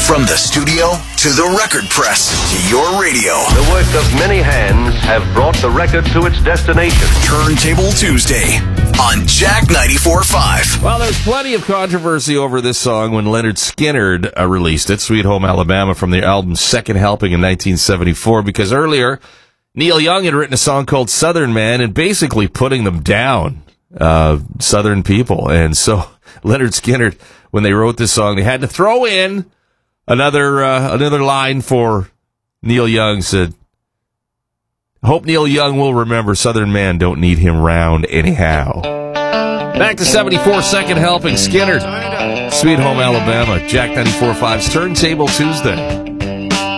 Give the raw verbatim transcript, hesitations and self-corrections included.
From the studio to the record press to your radio. The work of many hands have brought the record to its destination. Turntable Tuesday on Jack ninety-four point five. Well, there's plenty of controversy over this song when Leonard Skinner uh, released it, Sweet Home Alabama, from the album Second Helping in nineteen seventy-four, because earlier Neil Young had written a song called Southern Man and basically putting them down, uh, Southern people. And so Leonard Skinner, when they wrote this song, they had to throw in Another uh, another line for Neil Young. Said, hope Neil Young will remember Southern Man don't need him round anyhow. Back to seventy-four, Second Helping, Skinner, Sweet Home Alabama, Jack ninety-four point five's Turntable Tuesday.